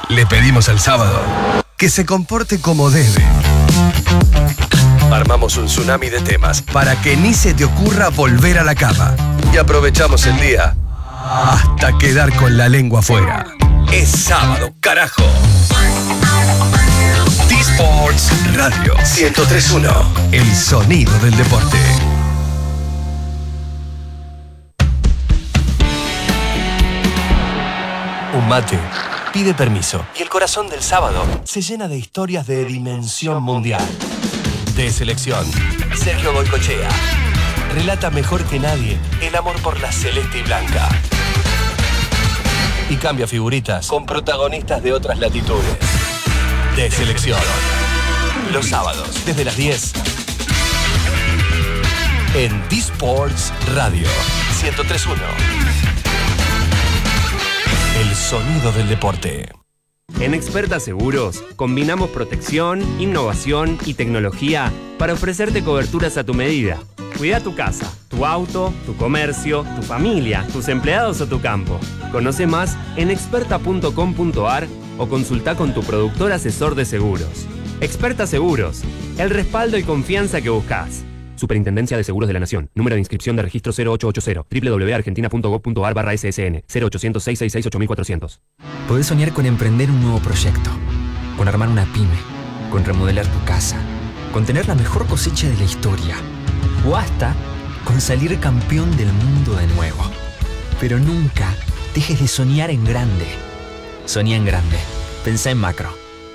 Le pedimos al sábado que se comporte como debe. Armamos un tsunami de temas para que ni se te ocurra volver a la cama. Y aprovechamos el día hasta quedar con la lengua afuera. Es sábado, carajo. T-Sports Radio 103.1. El sonido del deporte. Un mate pide permiso y el corazón del sábado se llena de historias de dimensión mundial. De selección, Sergio Goycochea relata mejor que nadie el amor por la celeste y blanca. Y cambia figuritas con protagonistas de otras latitudes. De selección. Los sábados, desde las 10. En T-Sports Radio 103.1. El sonido del deporte. En Experta Seguros, combinamos protección, innovación y tecnología para ofrecerte coberturas a tu medida. Cuida tu casa, tu auto, tu comercio, tu familia, tus empleados o tu campo. Conoce más en experta.com.ar o consulta con tu productor asesor de seguros. Experta Seguros, el respaldo y confianza que buscas. Superintendencia de Seguros de la Nación. Número de inscripción de registro 0880. www.argentina.gov.ar/ssn. 0800-666-8400. Podés soñar con emprender un nuevo proyecto, con armar una pyme, con remodelar tu casa, con tener la mejor cosecha de la historia, o hasta con salir campeón del mundo de nuevo. Pero nunca dejes de soñar en grande. Soñá en grande. Pensá en macro.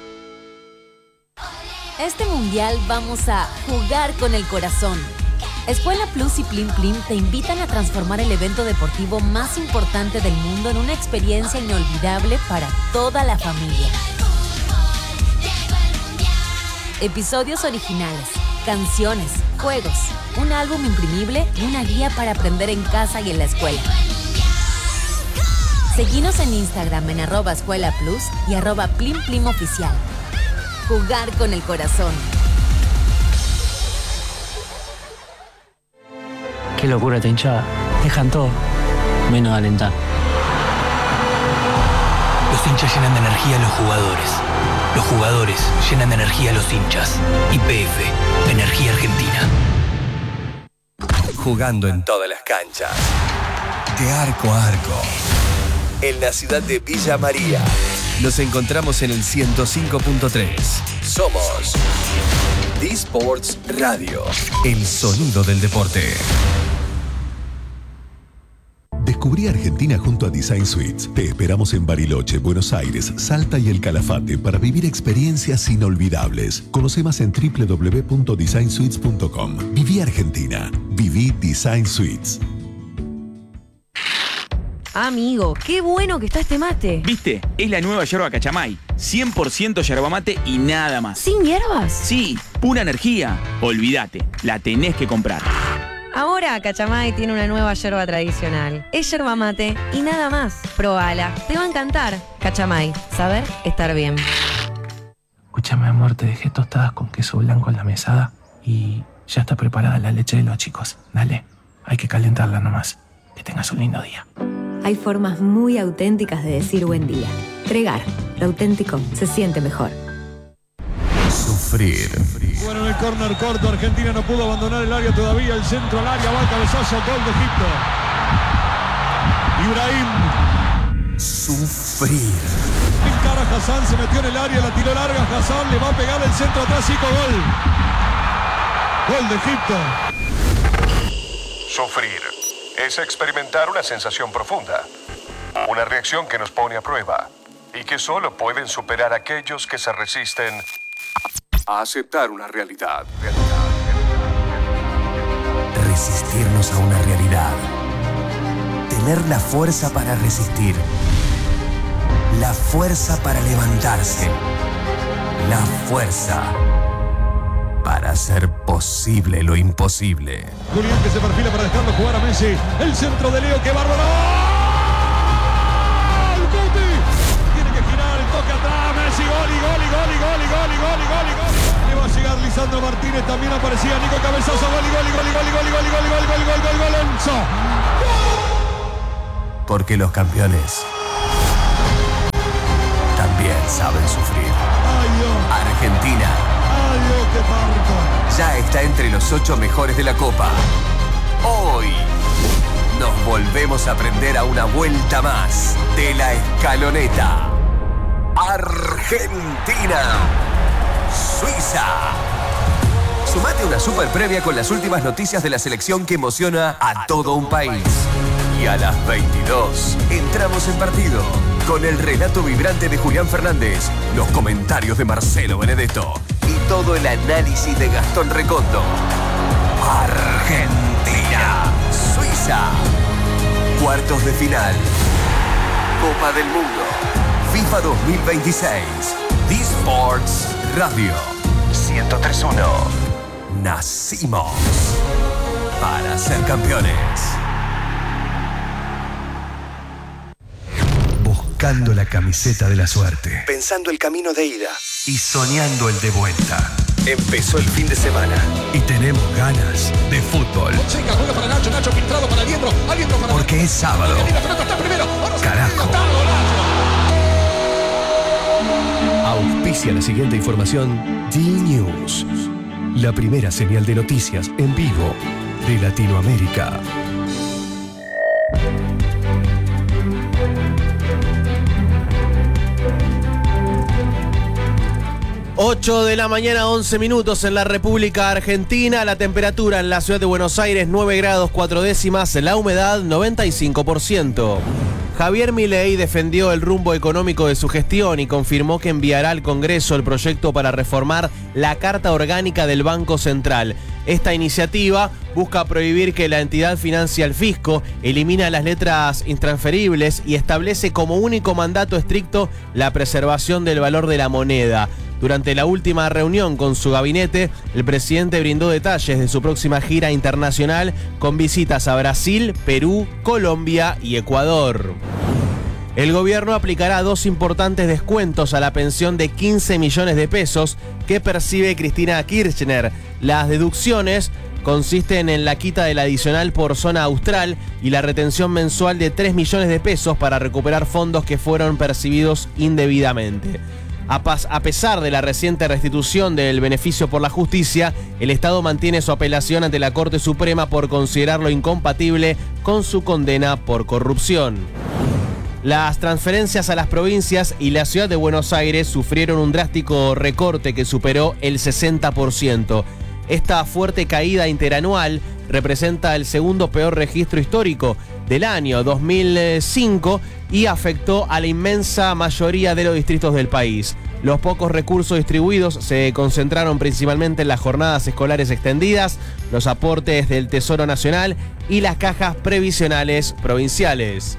Este mundial vamos a jugar con el corazón. Escuela Plus y Plim Plim te invitan a transformar el evento deportivo más importante del mundo en una experiencia inolvidable para toda la familia. Episodios originales, canciones, juegos, un álbum imprimible y una guía para aprender en casa y en la escuela. Seguinos en Instagram en @escuelaplus y @plimplimoficial. Jugar con el corazón. Qué locura esta hinchada. Dejan todo, menos alentar. Los hinchas llenan de energía a los jugadores. Los jugadores llenan de energía a los hinchas. YPF, Energía Argentina. Jugando en todas las canchas. De arco a arco. En la ciudad de Villa María. Nos encontramos en el 105.3. Somos T-Sports Radio. El sonido del deporte. Descubrí Argentina junto a Design Suites. Te esperamos en Bariloche, Buenos Aires, Salta y El Calafate para vivir experiencias inolvidables. Conoce más en www.designsuites.com. Viví Argentina. Viví Design Suites. Amigo, qué bueno que está este mate. ¿Viste? Es la nueva yerba Cachamay. 100% yerba mate y nada más. ¿Sin hierbas? Sí, pura energía. Olvídate, la tenés que comprar. Ahora Cachamay tiene una nueva yerba tradicional. Es yerba mate y nada más. Probala, te va a encantar. Cachamay, saber estar bien. Escúchame, amor, te dejé tostadas con queso blanco en la mesada y ya está preparada la leche de los chicos. Dale, hay que calentarla nomás. Que tengas un lindo día. Hay formas muy auténticas de decir buen día. Tregar, lo auténtico se siente mejor. Sufrir. Bueno, en el córner corto, Argentina no pudo abandonar el área todavía. El centro al área, va el cabezazo, gol de Egipto. Ibrahim. Sufrir. Encara a Hassan, se metió en el área, la tiró larga. Hassan le va a pegar el centro atrás, y gol. Gol de Egipto. Sufrir es experimentar una sensación profunda, una reacción que nos pone a prueba y que solo pueden superar aquellos que se resisten a aceptar una realidad. Resistirnos a una realidad. Tener la fuerza para resistir. La fuerza para levantarse. La fuerza para hacer posible lo imposible. Julián que se perfila para dejarlo jugar a Messi. El centro de Leo, qué bárbaro. ¡Gol! ¡Guti! Tiene que girar, el toque atrás. Messi, gol y gol y gol y gol y gol y gol y gol y gol. Le va a llegar Lisandro Martínez, también aparecía Nico, cabezazo, gol y gol y gol y gol y gol y gol y gol y gol y gol y gol. Enzo. Porque los campeones también está entre los 8 mejores de la Copa. Hoy nos volvemos a prender a una vuelta más de la escaloneta. Argentina, Suiza. Sumate a una super previa con las últimas noticias de la selección que emociona a todo un país. Y a las 22 entramos en partido con el relato vibrante de Julián Fernández, los comentarios de Marcelo Benedetto y todo el análisis de Gastón Recondo. Argentina, Suiza. Cuartos de final. Copa del Mundo. FIFA 2026. D-Sports Radio 103.1. Nacimos para ser campeones. Buscando la camiseta de la suerte. Pensando el camino de ida. Y soñando el de vuelta. Empezó el fin de semana. Y tenemos ganas de fútbol. Juega para Nacho, Nacho filtrado para Aliendro, Aliendro para... Porque es sábado. Carajo. Auspicia la siguiente información. D-News. La primera señal de noticias en vivo de Latinoamérica. Ocho de la mañana, 11 minutos en la República Argentina. La temperatura en la ciudad de Buenos Aires, 9 grados 4 décimas. La humedad, 95%. Javier Milei defendió el rumbo económico de su gestión y confirmó que enviará al Congreso el proyecto para reformar la Carta Orgánica del Banco Central. Esta iniciativa busca prohibir que la entidad financie al fisco, elimina las letras intransferibles y establece como único mandato estricto la preservación del valor de la moneda. Durante la última reunión con su gabinete, el presidente brindó detalles de su próxima gira internacional con visitas a Brasil, Perú, Colombia y Ecuador. El gobierno aplicará 2 importantes descuentos a la pensión de 15 millones de pesos que percibe Cristina Kirchner. Las deducciones consisten en la quita del adicional por zona austral y la retención mensual de 3 millones de pesos para recuperar fondos que fueron percibidos indebidamente. A pesar de la reciente restitución del beneficio por la justicia, el Estado mantiene su apelación ante la Corte Suprema por considerarlo incompatible con su condena por corrupción. Las transferencias a las provincias y la ciudad de Buenos Aires sufrieron un drástico recorte que superó el 60%. Esta fuerte caída interanual representa el segundo peor registro histórico del año 2005 y afectó a la inmensa mayoría de los distritos del país. Los pocos recursos distribuidos se concentraron principalmente en las jornadas escolares extendidas, los aportes del Tesoro Nacional y las cajas previsionales provinciales.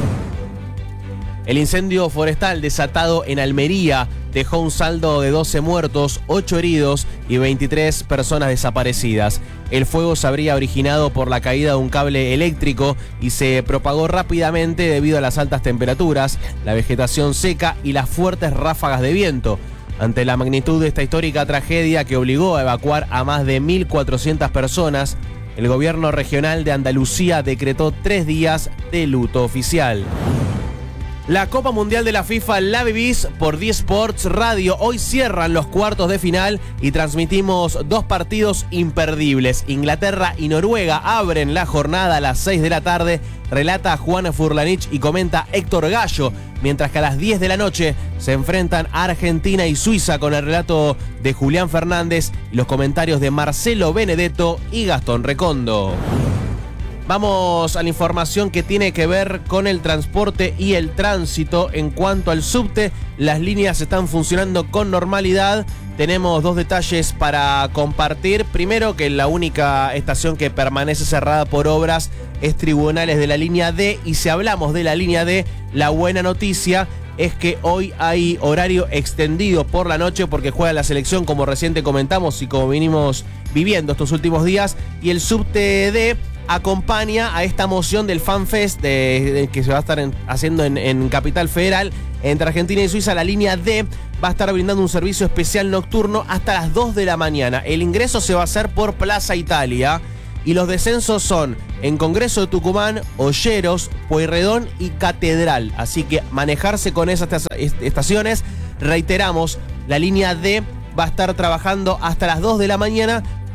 El incendio forestal desatado en Almería dejó un saldo de 12 muertos, 8 heridos y 23 personas desaparecidas. El fuego se habría originado por la caída de un cable eléctrico y se propagó rápidamente debido a las altas temperaturas, la vegetación seca y las fuertes ráfagas de viento. Ante la magnitud de esta histórica tragedia que obligó a evacuar a más de 1.400 personas, el gobierno regional de Andalucía decretó 3 días de luto oficial. La Copa Mundial de la FIFA la vivís por D-Sports Radio. Hoy cierran los cuartos de final y transmitimos 2 partidos imperdibles. Inglaterra y Noruega abren la jornada a las 6 de la tarde. Relata Juan Furlanich y comenta Héctor Gallo. Mientras que a las 10 de la noche se enfrentan Argentina y Suiza con el relato de Julián Fernández y los comentarios de Marcelo Benedetto y Gastón Recondo. Vamos a la información que tiene que ver con el transporte y el tránsito. En cuanto al subte, las líneas están funcionando con normalidad. Tenemos 2 detalles para compartir. Primero, que la única estación que permanece cerrada por obras es Tribunales de la línea D. Y si hablamos de la línea D, la buena noticia es que hoy hay horario extendido por la noche porque juega la selección, como recién te comentamos y como venimos viviendo estos últimos días. Y el subte D acompaña a esta moción del FanFest que se va a estar haciendo en Capital Federal entre Argentina y Suiza. La línea D va a estar brindando un servicio especial nocturno hasta las 2 de la mañana. El ingreso se va a hacer por Plaza Italia y los descensos son en Congreso de Tucumán, Olleros, Pueyrredón y Catedral. Así que manejarse con esas estaciones. Reiteramos, la línea D va a estar trabajando hasta las 2 de la mañana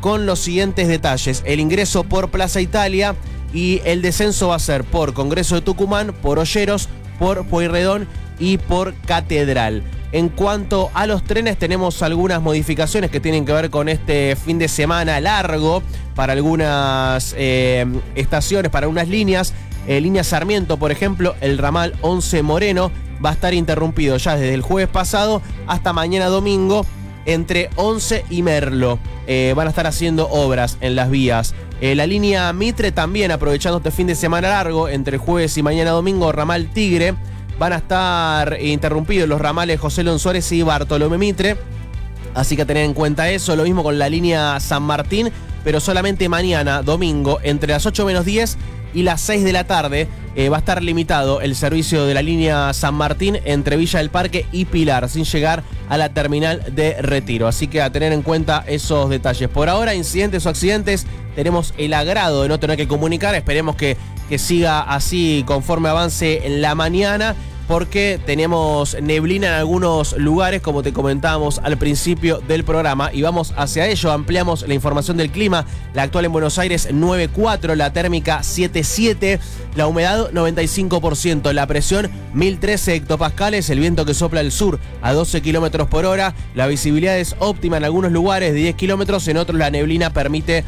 con los siguientes detalles. El ingreso por Plaza Italia y el descenso va a ser por Congreso de Tucumán, por Olleros, por Pueyrredón y por Catedral. En cuanto a los trenes, tenemos algunas modificaciones que tienen que ver con este fin de semana largo para algunas estaciones, para unas líneas. Línea Sarmiento, por ejemplo, el ramal 11 Moreno va a estar interrumpido ya desde el jueves pasado hasta mañana domingo entre 11 y Merlo. Van a estar haciendo obras en las vías. La línea Mitre también, aprovechando este fin de semana largo, entre jueves y mañana domingo, ramal Tigre. Van a estar interrumpidos los ramales José Lon Suárez y Bartolomé Mitre. Así que a tener en cuenta eso. Lo mismo con la línea San Martín, pero solamente mañana, domingo, entre las 8 menos 10 y las 6 de la tarde, va a estar limitado el servicio de la línea San Martín entre Villa del Parque y Pilar, sin llegar a la terminal de Retiro. Así que a tener en cuenta esos detalles. Por ahora, incidentes o accidentes, tenemos el agrado de no tener que comunicar. Esperemos que siga así conforme avance en la mañana, porque tenemos neblina en algunos lugares, como te comentábamos al principio del programa, y vamos hacia ello. Ampliamos la información del clima. La actual en Buenos Aires 9,4, la térmica 7,7, la humedad 95%, la presión 1013 hectopascales, el viento que sopla al sur a 12 kilómetros por hora, la visibilidad es óptima en algunos lugares de 10 kilómetros, en otros la neblina permite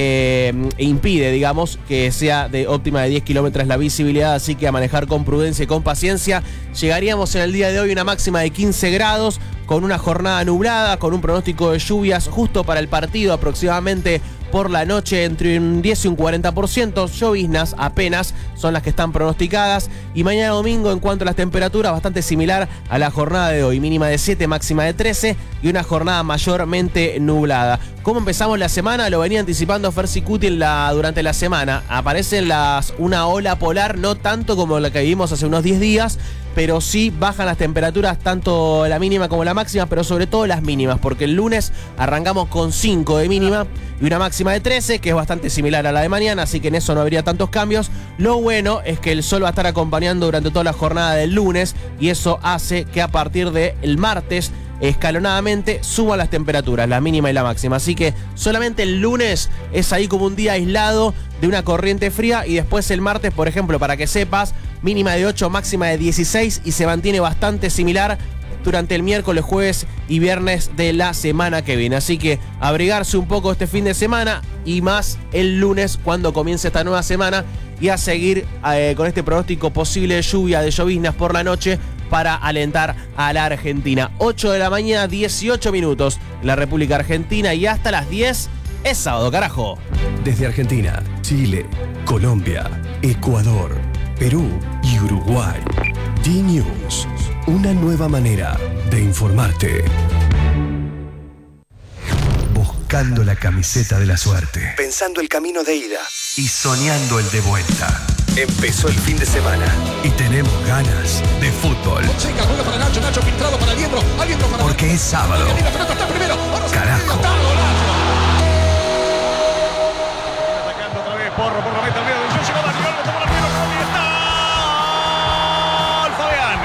impide, digamos, que sea de óptima de 10 kilómetros la visibilidad, así que a manejar con prudencia y con paciencia. Llegaríamos en el día de hoy a una máxima de 15 grados, con una jornada nublada, con un pronóstico de lluvias justo para el partido, aproximadamente por la noche entre un 10 y un 40%, lloviznas apenas son las que están pronosticadas. Y mañana domingo, en cuanto a las temperaturas, bastante similar a la jornada de hoy, mínima de 7, máxima de 13 y una jornada mayormente nublada. ¿Cómo empezamos la semana? Lo venía anticipando Fersicuti durante la semana. Aparece una ola polar, no tanto como la que vivimos hace unos 10 días, pero sí bajan las temperaturas, tanto la mínima como la máxima, pero sobre todo las mínimas, porque el lunes arrancamos con 5 de mínima y una máxima de 13, que es bastante similar a la de mañana, así que en eso no habría tantos cambios. Lo bueno es que el sol va a estar acompañando durante toda la jornada del lunes, y eso hace que a partir del martes escalonadamente suban las temperaturas, la mínima y la máxima. Así que solamente el lunes es ahí como un día aislado de una corriente fría, y después el martes, por ejemplo, para que sepas, mínima de 8, máxima de 16, y se mantiene bastante similar durante el miércoles, jueves y viernes de la semana que viene. Así que abrigarse un poco este fin de semana, y más el lunes cuando comience esta nueva semana, y a seguir con este pronóstico posible de lluvia, de lloviznas por la noche, para alentar a la Argentina. 8 de la mañana, 18 minutos en la República Argentina, y hasta las 10 es sábado, carajo. Desde Argentina, Chile, Colombia, Ecuador, Perú y Uruguay. D-News, una nueva manera de informarte. Buscando la camiseta de la suerte. Pensando el camino de ida. Y soñando el de vuelta. Empezó el fin de semana y tenemos ganas de fútbol. Nacho filtrado para Aliendro para... Porque es sábado. Carajo. Atacando otra vez, Porro por la meta al medio del llegó Daniel, tomó la primera, y está Fabián.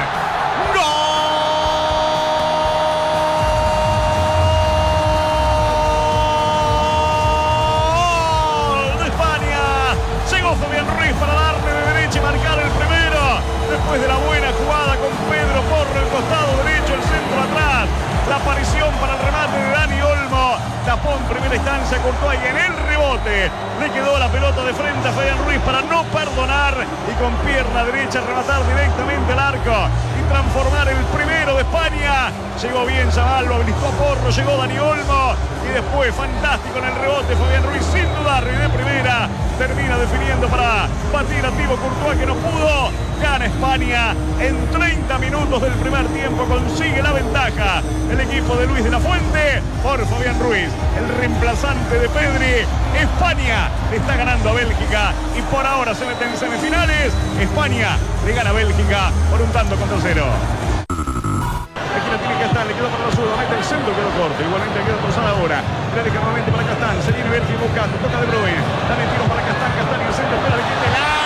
¡Gol de España! Llegó Fabián Ruiz para darle de derecha y marcar el primero. Después de la buena jugada con Pedro Porro, el costado derecho, el centro atrás. La aparición para el remate de Dani Olmo. Tapó en primera instancia Courtois, y en el rebote le quedó la pelota de frente a Fabián Ruiz para no perdonar, y con pierna derecha rematar directamente al arco y transformar el primero de España. Llegó bien Zaballo, habilitó a Porro, llegó Dani Olmo, y después fantástico en el rebote Fabián Ruiz, sin dudar, y de primera termina definiendo para batir a Thibaut Courtois, que no pudo. Gana España en 30 minutos del primer tiempo, consigue la ventaja el equipo de Luis de la Fuente por Fabián Ruiz, el reemplazante de Pedri. España le está ganando a Bélgica, y por ahora se mete en semifinales. España le gana a Bélgica por un tanto contra 0. Aquí la tiene Castán, le quedó para la zurda, mete el centro, quedó corto. Igualmente quedó cruzada ahora. Crédito nuevamente para Castán, se viene Bélgica buscando, toca De Bruyne, dale tiro para Castán, Castán y el centro, espera de quien te largo.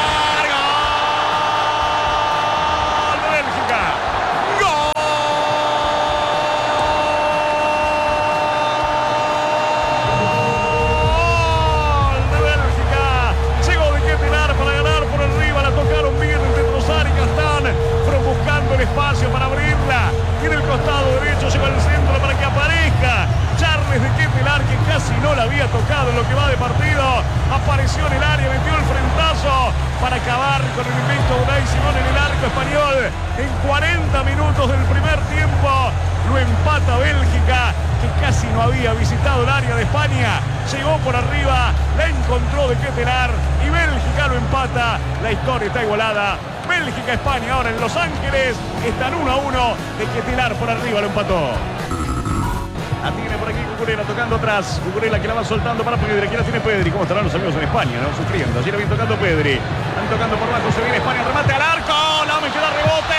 ¡Gol de Bélgica! ¡Gol! apareció en el área, metió el frentazo para acabar con el invicto Unai Simón en el arco español. En 40 minutos del primer tiempo lo empata Bélgica, que casi no había visitado el área de España. Llegó por arriba, la encontró de Ketelar y Bélgica lo empata. La historia está igualada. Bélgica-España ahora en Los Ángeles. Están 1-1. De Ketelar por arriba lo empató. La tiene por aquí Cucurella tocando atrás. Cucurella que la va soltando para Pedri. Aquí la tiene Pedri. ¿Cómo estarán los amigos en España? ¿No? Sufriendo. Allí la viene tocando Pedri. Están tocando por abajo. Se viene España. Remate al arco. La me queda rebote.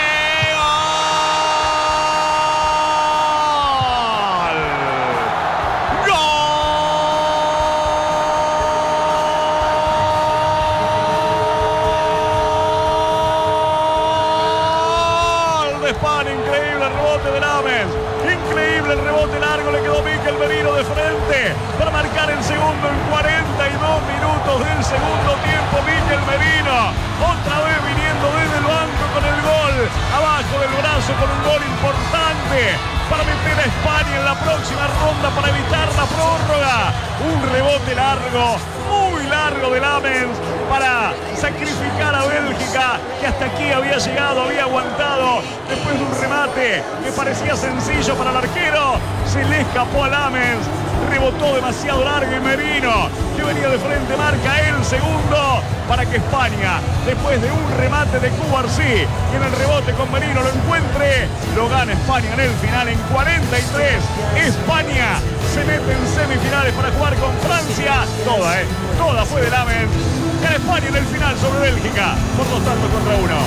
España, increíble el rebote de Lames, increíble el rebote largo, le quedó Mikel Merino de frente para marcar el segundo en 42 minutos del segundo tiempo. Mikel Merino, otra vez viniendo desde el banco con el gol, abajo del brazo con un gol importante para meter a España en la próxima ronda para evitar la prórroga. Un rebote largo, muy largo de Lames para sacrificar a Bélgica, que hasta aquí había llegado, había aguantado. Después de un remate que parecía sencillo para el arquero, se le escapó a Lames, rebotó demasiado largo y Merino, que venía de frente, marca el segundo para que España, después de un remate de Cubarsí y en el rebote con Merino lo encuentre, lo gana España en el final en 43. España se mete en semifinales para jugar con Francia. Toda fue de Lames. Gana España en el final sobre Bélgica por 2-1.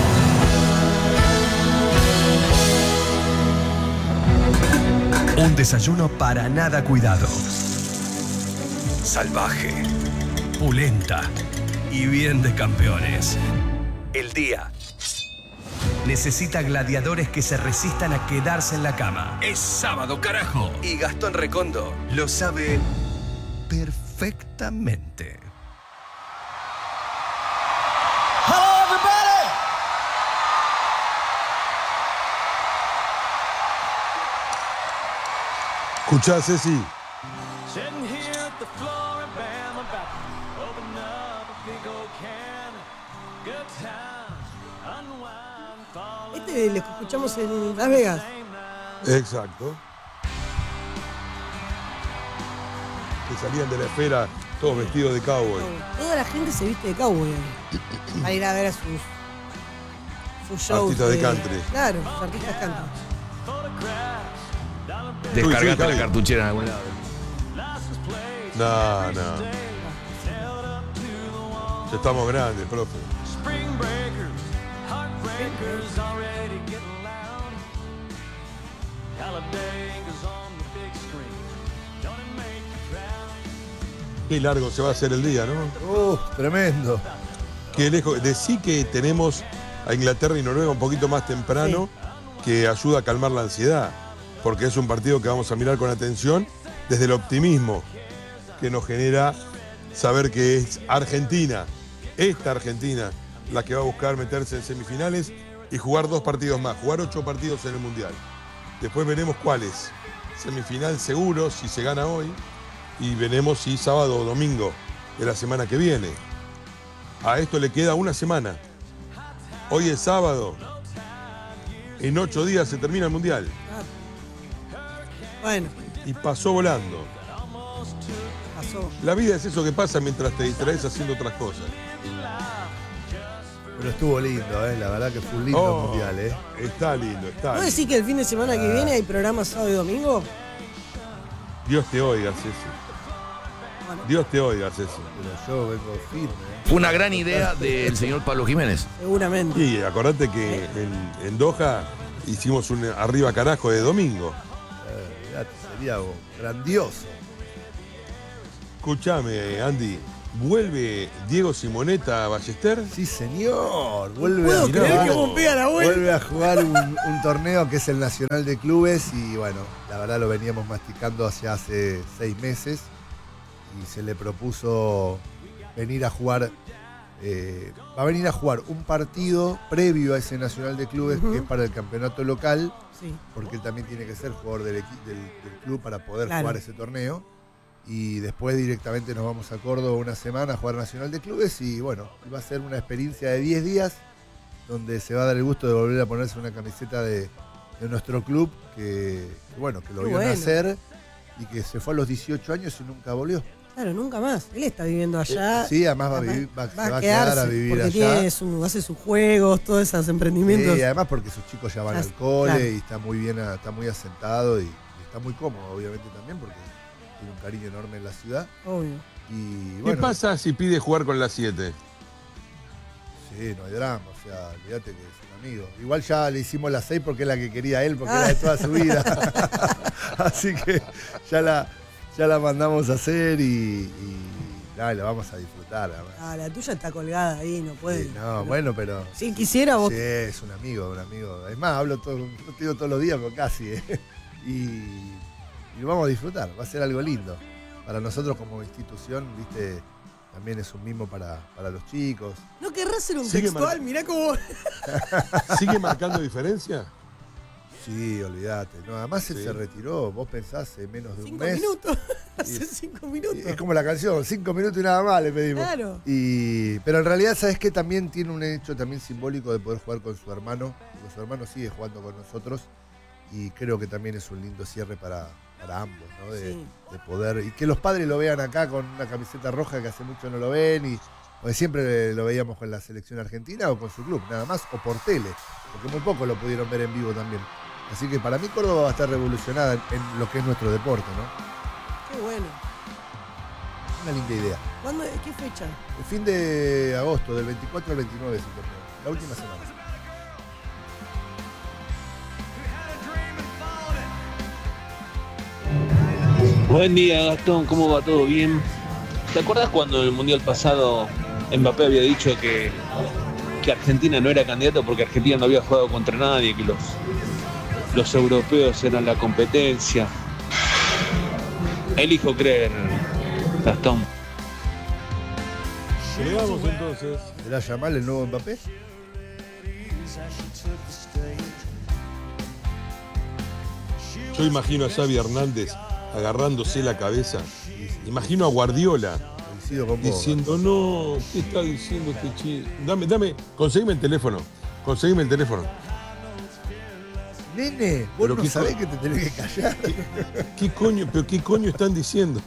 Un desayuno para nada cuidado. Salvaje, pulenta y bien de campeones. El día necesita gladiadores que se resistan a quedarse en la cama. Es sábado, carajo. Y Gastón Recondo lo sabe perfectamente. Hello, everybody. Escuchá, Ceci. Este lo escuchamos en Las Vegas. Exacto. Que salían de la esfera todos vestidos de cowboy. Toda la gente se viste de cowboy para ir a ver a sus shows. Artistas de country. Claro, sus artistas country. Descargate la cartuchera en algún lado. No. Ya estamos grandes, profe. Qué largo se va a hacer el día, ¿no? Tremendo. Qué lejos. Decí que tenemos a Inglaterra y Noruega un poquito más temprano, que ayuda a calmar la ansiedad, porque es un partido que vamos a mirar con atención desde el optimismo que nos genera saber que es Argentina, esta Argentina, la que va a buscar meterse en semifinales y jugar 2 partidos más, jugar 8 partidos en el Mundial. Después veremos cuáles. Semifinal seguro, si se gana hoy, y veremos si sábado o domingo de la semana que viene. A esto le queda una semana. Hoy es sábado. En 8 días se termina el Mundial. Bueno. Y pasó volando. Pasó. La vida es eso que pasa mientras te distraes haciendo otras cosas. Pero estuvo lindo, la verdad que fue un lindo Mundial, Está lindo, está ¿No lindo. decís que el fin de semana que viene hay programas sábado y domingo? Dios te oiga, Ceci. Bueno. Dios te oiga, Ceci. Pero yo vengo firme. Fue una gran idea del señor Pablo Jiménez. Seguramente. Y acordate que en Doha hicimos un arriba carajo de domingo. Sería algo grandioso. Escúchame, Andy. ¿Vuelve Diego Simonetta a Ballester? Sí, señor. Vuelve vuelve a jugar un torneo que es el Nacional de Clubes y bueno, la verdad lo veníamos masticando hace 6 meses y se le propuso venir a jugar, va a venir a jugar un partido previo a ese Nacional de Clubes que es para el campeonato local, porque él también tiene que ser jugador del club para poder jugar ese torneo. y después directamente nos vamos a Córdoba una semana a jugar Nacional de Clubes y bueno, va a ser una experiencia de 10 días donde se va a dar el gusto de volver a ponerse una camiseta de nuestro club que lo vio nacer y que se fue a los 18 años y nunca volvió. Claro, nunca más. Él está viviendo allá. Sí, además se va a quedar a vivir allá. Hace sus juegos, todos esos emprendimientos. Sí, además porque sus chicos ya van al cole y está muy bien, está muy asentado y está muy cómodo, obviamente también, porque tiene un cariño enorme en la ciudad. Obvio. Y, ¿Qué pasa si pide jugar con la 7? Sí, no hay drama, o sea, olvídate que es un amigo. Igual ya le hicimos la 6 porque es la que quería él, porque era de toda su vida. Así que ya la mandamos a hacer y la vamos a disfrutar. La tuya está colgada ahí, no puede. Sí, no, bueno, pero... Si quisiera vos... Sí, es un amigo. Es más, hablo no te digo todos los días, pero casi. Y lo vamos a disfrutar, va a ser algo lindo. Para nosotros como institución, viste, también es un mimo para los chicos. ¿No querrás ser un textual? Mirá cómo... ¿Sigue marcando diferencia? Sí, olvídate. No, además él se retiró, vos pensás, en menos de un mes. 5 minutos. Hace 5 minutos. Es como la canción, 5 minutos y nada más le pedimos. Claro. Pero en realidad, ¿sabes qué? También tiene un hecho también simbólico de poder jugar con su hermano. Porque su hermano sigue jugando con nosotros. Y creo que también es un lindo cierre para ambos, ¿no? De poder. Y que los padres lo vean acá con una camiseta roja que hace mucho no lo ven. Porque siempre lo veíamos con la selección argentina o con su club, nada más, o por tele. Porque muy poco lo pudieron ver en vivo también. Así que para mí Córdoba va a estar revolucionada en lo que es nuestro deporte, ¿no? Qué bueno. Una linda idea. ¿Qué fecha? El fin de agosto, del 24 al 29 es el torneo. La última semana. Buen día, Gastón. ¿Cómo va? ¿Todo bien? ¿Te acuerdas cuando en el Mundial pasado Mbappé había dicho que Argentina no era candidato porque Argentina no había jugado contra nadie, que los europeos eran la competencia? Elijo creer, Gastón. Creamos entonces. ¿Será Yamal el nuevo Mbappé? Yo imagino a Xavi Hernández agarrándose la cabeza. Imagino a Guardiola diciendo, no, ¿qué está diciendo este chico? Dame, conseguime el teléfono. Nene, vos no sabés que te tenés que callar. ¿Qué coño están diciendo?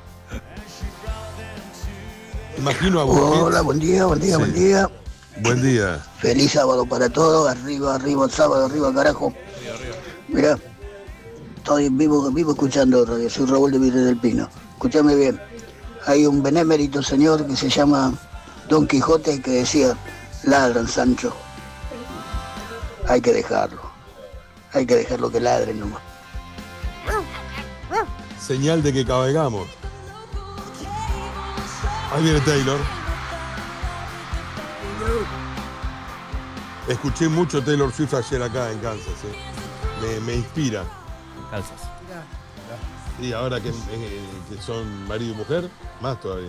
Imagino a Busquets. Hola, buen día. Buen día. Feliz sábado para todos. Arriba el sábado, arriba carajo. Mirá, estoy vivo escuchando radio. Soy Raúl de Virrey del Pino. Escúchame bien. Hay un benemérito señor que se llama Don Quijote que decía, ladran, Sancho. Hay que dejarlo que ladren nomás. Señal de que cabalgamos. Ahí viene Taylor. Escuché mucho Taylor Swift ayer acá en Kansas. Me inspira. Kansas. Y ahora que son marido y mujer, más todavía.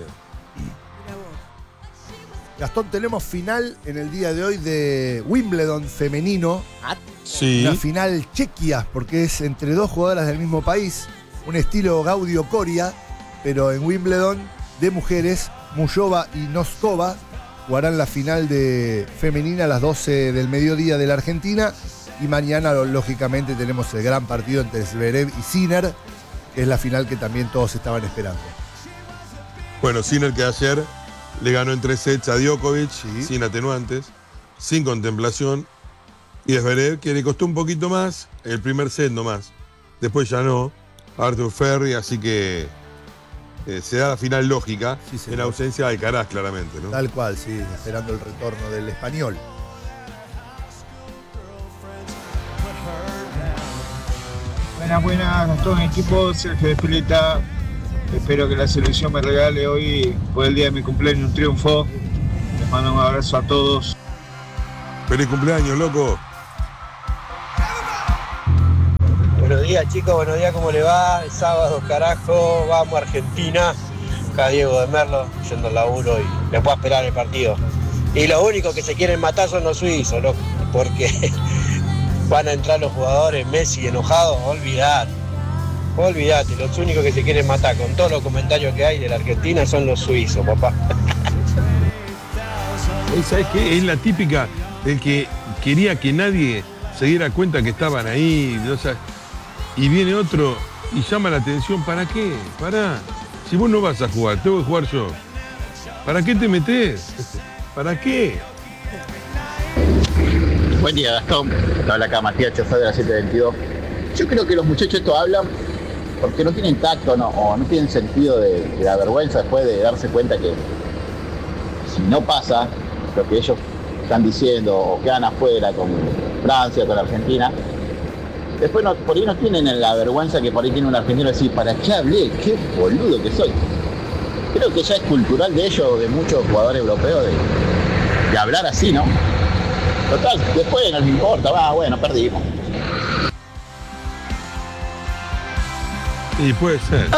Gastón, tenemos final en el día de hoy de Wimbledon femenino. Sí. Una final chequia, porque es entre dos jugadoras del mismo país. Un estilo Gaudio-Coria, pero en Wimbledon de mujeres, Muyova y Noskova jugarán la final de femenina a las 12 del mediodía de la Argentina. Y mañana, lógicamente, tenemos el gran partido entre Zverev y Sinner, que es la final que también todos estaban esperando. Bueno, Sinner que ayer le ganó en 3 sets a Djokovic, sin atenuantes, sin contemplación. Y Zverev, que le costó un poquito más, el primer set nomás. Después ya no, Arthur Ferry, así que se da la final lógica, en ausencia de Alcaraz, claramente, ¿no? Tal cual, sí, esperando el retorno del español. Buenas, Gastón, equipo, Sergio de Espeleta. Espero que la selección me regale hoy, por el día de mi cumpleaños, un triunfo. Les mando un abrazo a todos. ¡Feliz cumpleaños, loco! Buenos días, chicos, buenos días, ¿cómo le va? El sábado, carajo, vamos a Argentina. Acá Diego de Merlo, yendo al laburo y me puedo esperar el partido. Y los únicos que se quieren matar son los suizos, loco, porque van a entrar los jugadores Messi enojados, olvidar. Olvídate, los únicos que se quieren matar con todos los comentarios que hay de la Argentina son los suizos, papá. ¿Sabes qué? Es la típica del que quería que nadie se diera cuenta que estaban ahí, o sea, y viene otro y llama la atención. ¿Para qué? Pará. Si vos no vas a jugar, tengo que jugar yo. ¿Para qué te metés? ¿Para qué? Buen día, Gastón. Habla acá Matías, chofer de la 722. Yo creo que los muchachos estos hablan porque no tienen tacto o no tienen sentido de la vergüenza después de darse cuenta que si no pasa lo que ellos están diciendo o quedan afuera con Francia, con Argentina, después por ahí no tienen la vergüenza que por ahí tiene un argentino decir, ¿para qué hablé? ¡Qué boludo que soy! Creo que ya es cultural de ellos, de muchos jugadores europeos, de hablar así, ¿no? Total, después no les importa, bueno, perdimos. Y puede ser.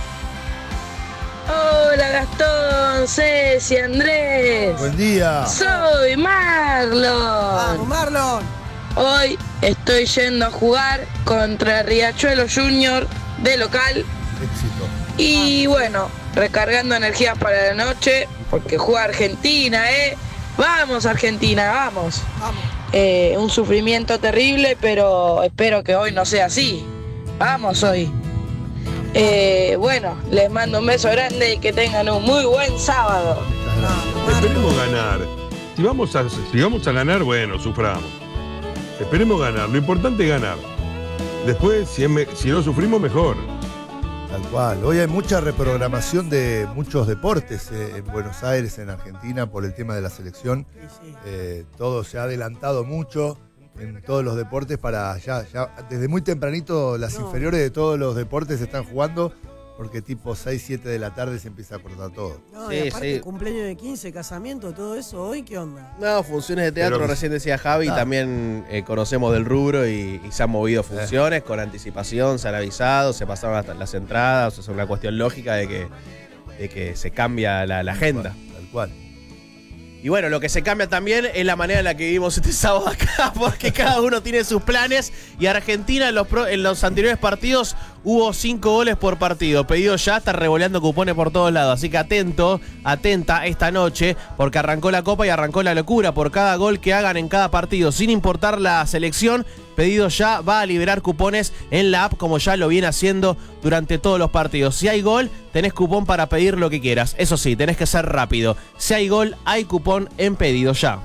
Hola Gastón, Ceci, Andrés. Buen día. Soy Marlon. Vamos, Marlon. Hoy estoy yendo a jugar contra Riachuelo Junior de local. Éxito. Y bueno, recargando energías para la noche, porque juega Argentina, ¿eh? Vamos Argentina, vamos. Un sufrimiento terrible, pero espero que hoy no sea así. Vamos hoy. Bueno, les mando un beso grande y que tengan un muy buen sábado. Esperemos ganar. Si vamos a ganar, bueno, suframos. Esperemos ganar. Lo importante es ganar. Después, si no sufrimos, mejor. Tal cual. Hoy hay mucha reprogramación de muchos deportes en Buenos Aires, en Argentina, por el tema de la selección. Todo se ha adelantado mucho en todos los deportes para ya desde muy tempranito las inferiores de todos los deportes están jugando, porque tipo 6, 7 de la tarde se empieza a cortar todo. No, y aparte cumpleaños de 15, casamiento, todo eso, ¿hoy qué onda? No, funciones de teatro, recién decía Javi, también conocemos del rubro y se han movido funciones con anticipación, se han avisado, se pasaron hasta las entradas, o sea, es una cuestión lógica de que se cambia la agenda. Tal cual. Y bueno, lo que se cambia también es la manera en la que vivimos este sábado acá, porque cada uno tiene sus planes. Y Argentina en los anteriores partidos hubo 5 goles por partido. Pedido ya, está revoleando cupones por todos lados. Así que atenta esta noche, porque arrancó la Copa y arrancó la locura. Por cada gol que hagan en cada partido, sin importar la selección, Pedido Ya va a liberar cupones en la app, como ya lo viene haciendo durante todos los partidos. Si hay gol, tenés cupón para pedir lo que quieras. Eso sí, tenés que ser rápido. Si hay gol, hay cupón en Pedido Ya.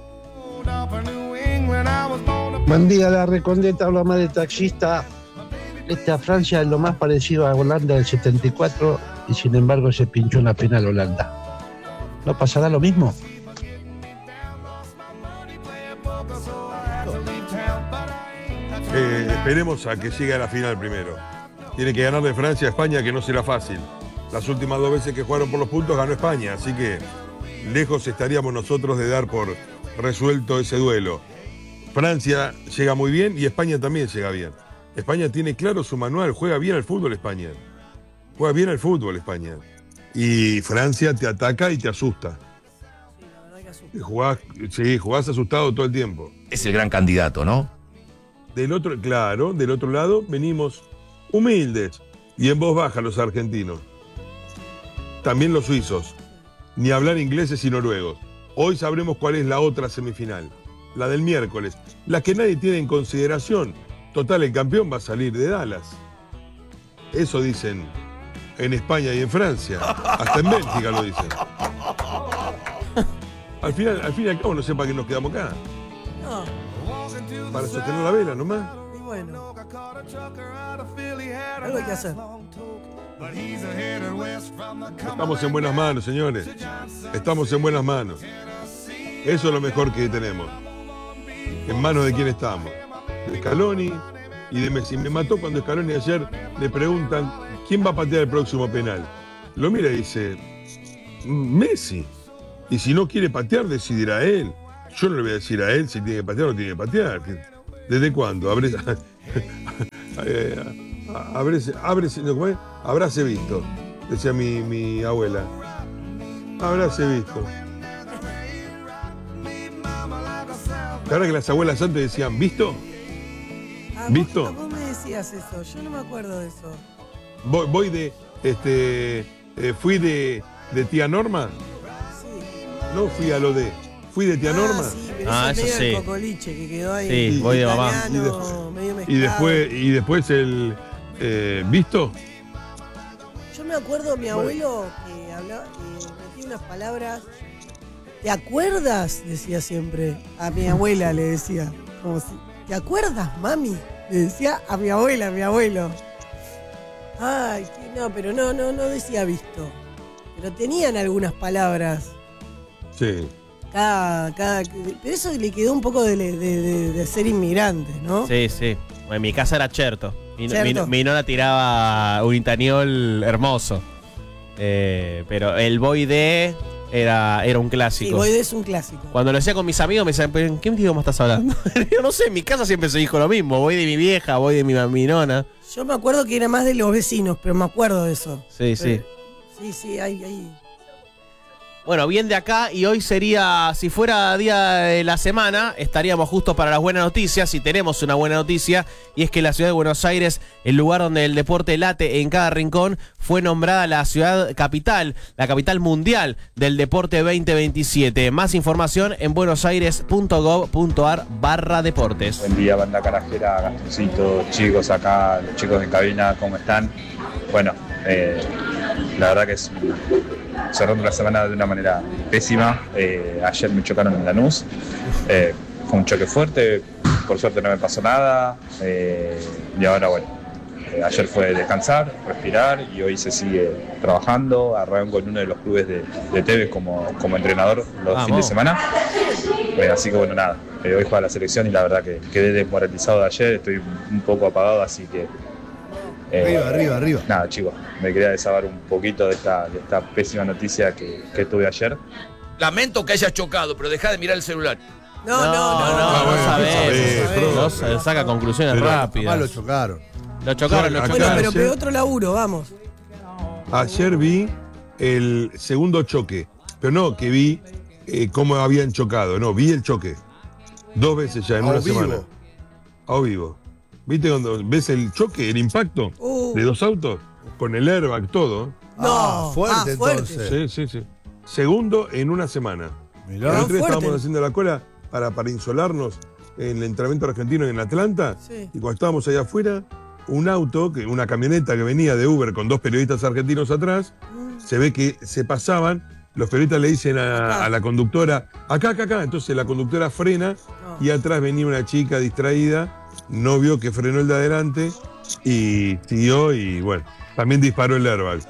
Buen día, la Recondeta, habla más de taxista. Francia es lo más parecido a Holanda del 74 y sin embargo se pinchó una penal Holanda. ¿No pasará lo mismo? Esperemos a que llegue a la final primero. Tiene que ganar de Francia a España, que no será fácil. Las últimas 2 veces que jugaron por los puntos ganó España, así que lejos estaríamos nosotros de dar por resuelto ese duelo. Francia llega muy bien y España también llega bien. España tiene claro su manual, juega bien al fútbol España. Juega bien al fútbol España. Y Francia te ataca y te asusta. Sí, la verdad que asusta. Jugás asustado todo el tiempo. Es el gran candidato, ¿no? Del otro lado venimos humildes y en voz baja los argentinos. También los suizos. Ni hablar ingleses y noruegos. Hoy sabremos cuál es la otra semifinal. La del miércoles. La que nadie tiene en consideración. Total, el campeón va a salir de Dallas. Eso dicen en España y en Francia. Hasta en Bélgica lo dicen. Al fin y al cabo no sé para qué nos quedamos acá. No. Para sostener la vela nomás. Y bueno. Algo hay que hacer. Estamos en buenas manos, señores. Estamos en buenas manos. Eso es lo mejor que tenemos. ¿En manos de quién estamos? De Scaloni y de Messi. Me mató cuando Scaloni ayer le preguntan quién va a patear el próximo penal. Lo mira y dice, Messi. Y si no quiere patear, decidirá él. Yo no le voy a decir a él si tiene que patear o no tiene que patear. ¿Desde cuándo? Habráse visto, decía mi abuela. Habráse visto. Ahora que las abuelas antes decían, ¿visto? ¿Visto? Vos me decías eso, yo no me acuerdo de eso. Voy de, fui de tía Norma. No fui a lo de, fui de tía Norma. Sí, pero eso sí. El cocoliche que quedó ahí. Sí, voy de mamá. Y después el, ¿visto? Yo me acuerdo de mi abuelo que hablaba, metía unas palabras. ¿Te acuerdas? Decía siempre. A mi abuela le decía. Como si, ¿te acuerdas, mami? Le decía a mi abuela, a mi abuelo. Ay, no, pero no decía visto. Pero tenían algunas palabras. Sí. Pero eso le quedó un poco de ser inmigrante, ¿no? Sí. En mi casa era cherto. Mi nona tiraba un itaniol hermoso. Pero el voy de era un clásico. Sí, voy de es un clásico. Cuando lo decía con mis amigos me decían, ¿en qué idioma estás hablando? Yo no sé, en mi casa siempre se dijo lo mismo. Voy de mi vieja, voy de mi nona. Yo me acuerdo que era más de los vecinos, pero me acuerdo de eso. Sí. Sí, ahí. Bueno, bien de acá, y hoy sería, si fuera día de la semana, estaríamos justo para las buenas noticias, y tenemos una buena noticia, y es que la ciudad de Buenos Aires, el lugar donde el deporte late en cada rincón, fue nombrada la ciudad capital, la capital mundial del deporte 2027. Más información en buenosaires.gov.ar/deportes. Buen día, banda carajera, Gastoncito, chicos acá, los chicos de cabina, ¿cómo están? Bueno, la verdad que es cerrando la semana de una manera pésima. Ayer me chocaron en Lanús, fue un choque fuerte, por suerte no me pasó nada, y ahora bueno, ayer fue descansar, respirar, y hoy se sigue trabajando. Arranco en uno de los clubes de Tevez como entrenador los fines de semana, así que bueno, nada, hoy juega la selección y la verdad que quedé desmoralizado de ayer, estoy un poco apagado, así que Arriba. Nada, chicos, me quería desahogar un poquito de esta pésima noticia que tuve ayer. Lamento que hayas chocado, pero deja de mirar el celular. No sabés. Saca conclusiones rápidas. Lo chocaron. Bueno, pero pegó otro laburo, vamos. Ayer vi el segundo choque, pero no que vi cómo habían chocado, no, vi el choque. 2 veces ya en una semana. A vivo. ¿Viste cuando ves el choque, el impacto de 2 autos? Con el airbag, todo. Fuerte entonces. Sí. Segundo en una semana. Mirá. El otro día estábamos haciendo la cola para insolarnos en el entrenamiento argentino en Atlanta. Sí. Y cuando estábamos allá afuera, un auto, una camioneta que venía de Uber con 2 periodistas argentinos atrás, se ve que se pasaban. Los periodistas le dicen a la conductora, acá. Entonces la conductora frena y atrás venía una chica distraída. No vio que frenó el de adelante y siguió y bueno, también disparó el airbag.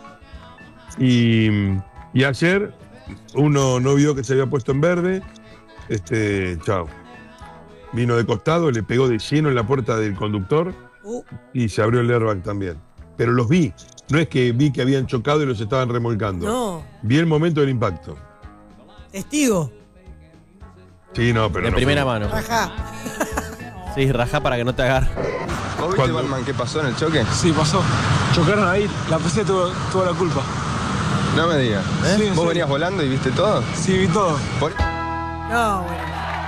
Y ayer uno no vio que se había puesto en verde, chao. Vino de costado, le pegó de lleno en la puerta del conductor y se abrió el airbag también. Pero los vi, no es que vi que habían chocado y los estaban remolcando. No. Vi el momento del impacto. ¿Testigo? Sí, no, pero de no primera fue. mano. Rajá. Sí, rajá para que no te agarre. ¿Vos viste, Batman, qué pasó en el choque? Sí, pasó. Chocaron ahí, la PC tuvo la culpa. No me digas. Sí, ¿Vos venías volando y viste todo? Sí, vi todo. No, bueno.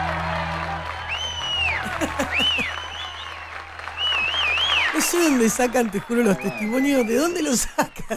No sé dónde sacan, te juro, los testimonios. ¿De dónde los sacan?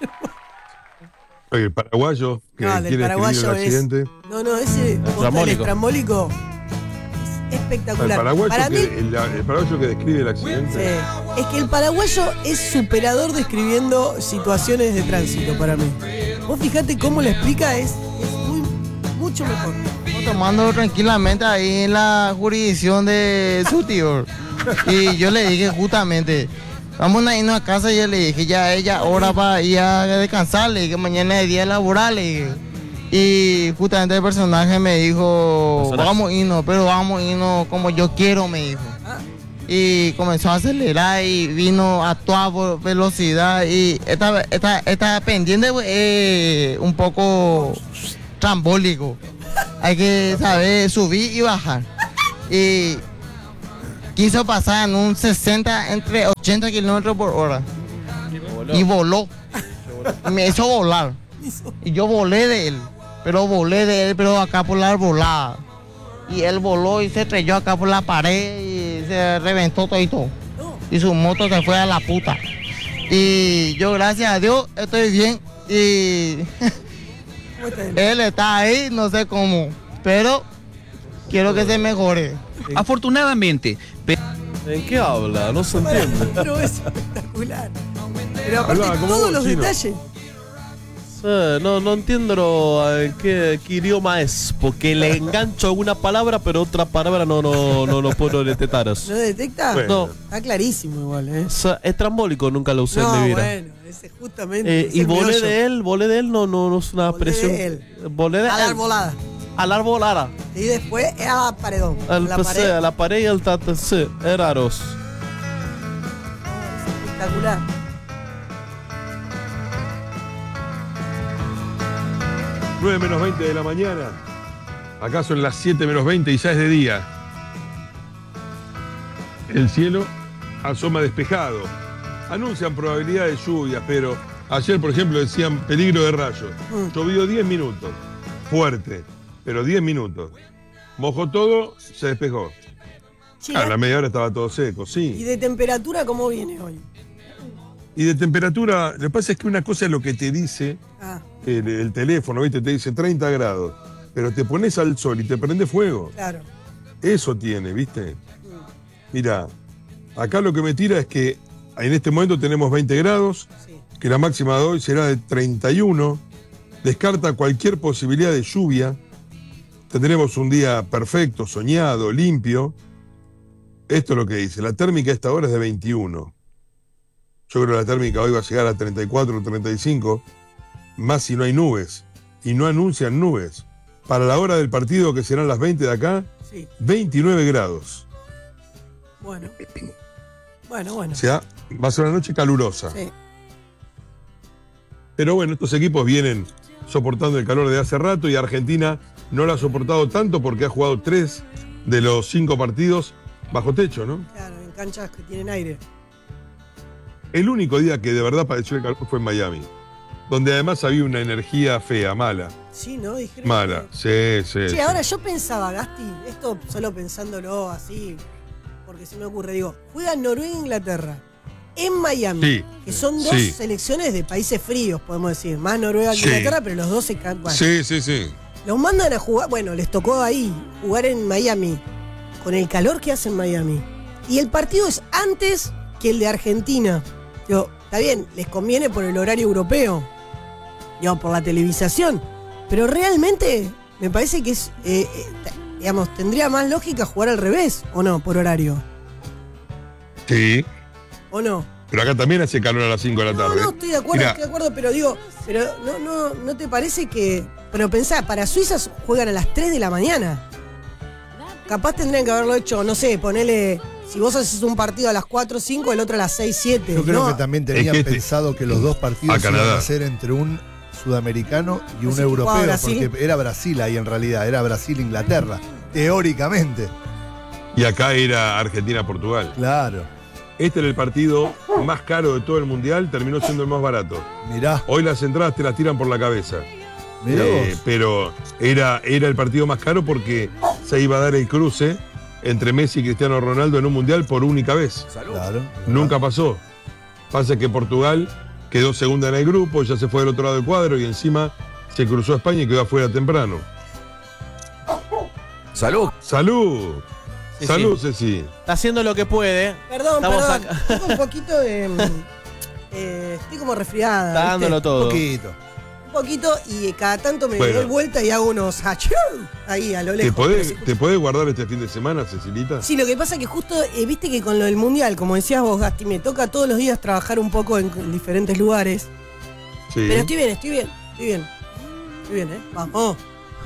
El paraguayo que quiere escribir el accidente. No, ese el estrambólico es espectacular. El paraguayo que describe el accidente. Sí. Es que el paraguayo es superador describiendo situaciones de tránsito para mí. Vos fijate cómo lo explica, es mucho mejor. Tomando tranquilamente ahí en la jurisdicción de su tío. Y yo le dije justamente, vamos a irnos a casa, y yo le dije, ya ella hora para ir a descansar, le dije, mañana es día laboral, le dije. Y justamente el personaje me dijo, vamos a irnos, pero vamos a irnos como yo quiero, me dijo. Y comenzó a acelerar y vino a toda velocidad, y esta pendiente es un poco trambólico. Hay que saber subir y bajar. Y quiso pasar en un 60 entre 80 kilómetros por hora. Y voló. Me hizo volar. Y yo volé de él. Pero acá por la arbolada. Y él voló y se estrelló acá por la pared. Y se reventó todito. Y su moto se fue a la puta. Y yo, gracias a Dios, estoy bien. Y él está ahí, no sé cómo. Pero quiero que se mejore. Afortunadamente. ¿En qué habla? No se entiende. Pero es espectacular. Pero aparte Hablaba como todos vos, los chino. detalles. No entiendo qué idioma es, porque le engancho una palabra, pero otra palabra no puedo detectar. ¿No detecta? No. Está clarísimo igual, ¿eh? Es trambólico, nunca lo usé en mi vida. Bueno, ese justamente. es Y el volé meollo. de él no es una expresión. de él. Volé de A la él. arbolada. A la arbolada. Y después a la paredón. Al la PC, a la pared y al tatc. Es raros. Espectacular. Nueve menos 20 de la mañana. Acá son las 7 menos 20 y ya es de día. El cielo asoma despejado. Anuncian probabilidad de lluvias, pero ayer, por ejemplo, decían peligro de rayos. Llovió 10 minutos. Fuerte, pero 10 minutos. Mojó todo, se despejó. Sí, A la media hora estaba todo seco, sí. ¿Y de temperatura cómo viene hoy? Y de temperatura, lo que pasa es que una cosa es lo que te dice Ah, el teléfono, ¿viste? Te dice 30 grados, pero te pones al sol y te prende fuego. claro. Eso tiene, ¿viste? Mira, acá lo que me tira es que en este momento tenemos 20 grados, que la máxima de hoy será de 31, descarta cualquier posibilidad de lluvia, tendremos un día perfecto, soñado, limpio. Esto es lo que dice, la térmica a esta hora es de 21. Yo creo que la térmica hoy va a llegar a 34 o 35, más si no hay nubes, y no anuncian nubes. Para la hora del partido, que serán las 20 de acá, Sí. 29 grados. Bueno. Bueno. O sea, va a ser una noche calurosa. Sí. Pero bueno, estos equipos vienen soportando el calor de hace rato y Argentina no lo ha soportado tanto porque ha jugado 3 de los 5 partidos bajo techo, ¿no? Claro, en canchas que tienen aire. El único día que de verdad padeció el calor fue en Miami, donde además había una energía fea, mala. Sí, ¿no? Dijeron Mala, sí. Che, ahora yo pensaba, Gasti, esto solo pensándolo así, porque se me ocurre, digo, juega Noruega e Inglaterra en Miami, Sí, que son dos sí. selecciones de países fríos, podemos decir, más Noruega que Sí. Inglaterra, pero los dos se bueno, Sí. los mandan a jugar, bueno, les tocó ahí jugar en Miami, con el calor que hace en Miami. Y el partido es antes que el de Argentina. Digo, está bien, les conviene por el horario europeo, digo, por la televisación, pero realmente me parece que es, digamos, tendría más lógica jugar al revés, ¿o no? Por horario, Sí, ¿o no? pero acá también hace calor a las 5 de la tarde. No, estoy de acuerdo, pero digo, pero no te parece que. Pero pensá, para Suiza juegan a las 3 de la mañana. Capaz tendrían que haberlo hecho, no sé, ponele. Si vos haces un partido a las 4 o 5, el otro a las 6, 7. Yo creo ¿no? que también tenían pensado que los dos partidos iban Canadá. a ser entre un sudamericano y un Así que europeo, jugaba Brasil. porque era Brasil ahí en realidad, era Brasil-Inglaterra, teóricamente. Y acá era Argentina-Portugal. Claro. Este era el partido más caro de todo el mundial, terminó siendo el más barato. Mirá. Hoy las entradas te las tiran por la cabeza. Mirá vos. Pero era el partido más caro porque se iba a dar el cruce entre Messi y Cristiano Ronaldo en un mundial por única vez. Claro. Nunca pasó. Pasa que Portugal quedó segunda en el grupo, ya se fue del otro lado del cuadro y encima se cruzó a España y quedó afuera temprano. Salud. ¡Salud! Sí, ¡Salud, sí. Ceci! Está haciendo lo que puede. Perdón, Estamos perdón. acá. Tengo un poquito de. Estoy como resfriada. Está dándolo ¿viste? todo. Un poquito y cada tanto me Bueno. doy vuelta y hago unos hachú ahí a lo ¿Te lejos. podés guardar este fin de semana, Cecilita? Sí, lo que pasa es que justo, viste que con lo del mundial, como decías vos, Gasti, me toca todos los días trabajar un poco en diferentes lugares. Sí. Pero estoy bien. Estoy bien, ¿eh? Vamos.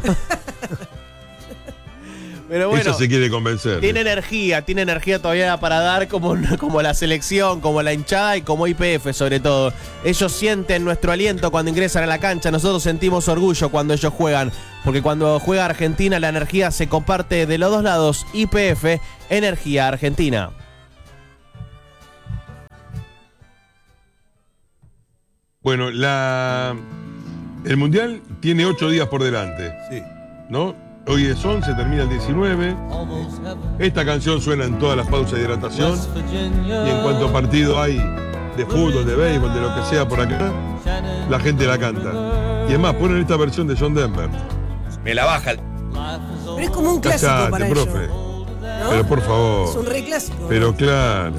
Pero bueno, Ella se quiere convencer. tiene energía todavía para dar como la selección, como la hinchada y como IPF sobre todo. Ellos sienten nuestro aliento cuando ingresan a la cancha, nosotros sentimos orgullo cuando ellos juegan, porque cuando juega Argentina la energía se comparte de los dos lados. IPF, Energía Argentina. Bueno, el Mundial tiene 8 días por delante. Sí. ¿No? Hoy es 11, termina el 19. Esta canción suena en todas las pausas de hidratación. Y en cuanto partido hay de fútbol, de béisbol, de lo que sea por acá, la gente la canta. Y es más, ponen esta versión de John Denver. Me la baja. Pero es como un clásico para ellos, profe. ¿no? Pero por favor. Es un re clásico. Pero claro.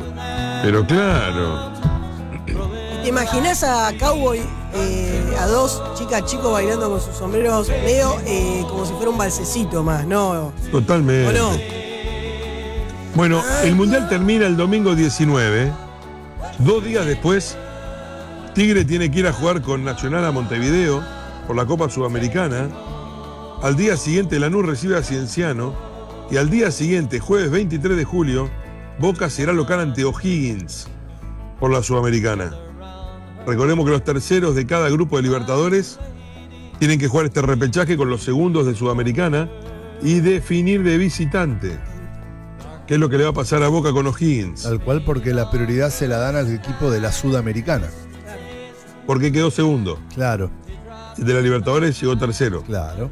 ¿Te imaginás a Cowboy, a dos chicos bailando con sus sombreros medio como si fuera un balsecito más, ¿no? Totalmente. ¿O no? Bueno, el Mundial termina el domingo 19. 2 días después, Tigre tiene que ir a jugar con Nacional a Montevideo por la Copa Sudamericana. Al día siguiente, Lanús recibe a Cienciano. Y al día siguiente, jueves 23 de julio, Boca será local ante O'Higgins por la Sudamericana. Recordemos que los terceros de cada grupo de Libertadores tienen que jugar este repechaje con los segundos de Sudamericana y definir de visitante. ¿Qué es lo que le va a pasar a Boca con O'Higgins? Tal cual, porque la prioridad se la dan al equipo de la Sudamericana. Porque quedó segundo. Claro. El de la Libertadores llegó tercero. Claro.